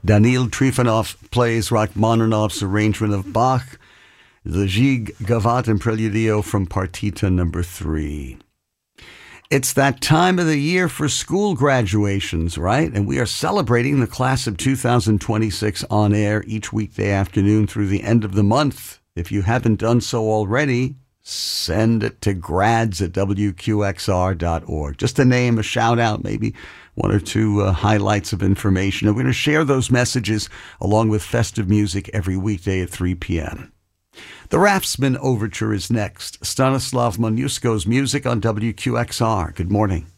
Danil Trifonov plays Rachmaninoff's arrangement of Bach, the Gigue Gavotte and Preludio from Partita number 3. It's that time of the year for school graduations, right? And we are celebrating the class of 2026 on air each weekday afternoon through the end of the month. If you haven't done so already, send it to grads@wqxr.org. Just a name, a shout out, maybe one or two highlights of information. And we're going to share those messages along with festive music every weekday at 3 p.m. The Raftsman Overture is next. Stanislav Moniuszko's music on WQXR. Good morning.